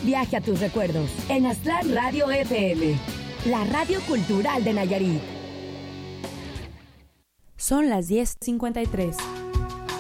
Viaje a tus recuerdos en Aztlán Radio FM, la radio cultural de Nayarit. Son las 10:53.